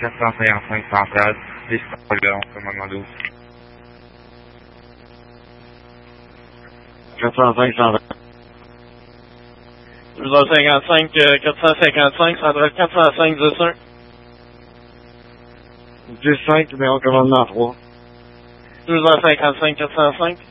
455 centrale, et c'est pas là, on commandement 12. 405 centrale. 12h55, 455, centrale 405, 10-1. 10-5, numéro commandement 3. 12h55, 405.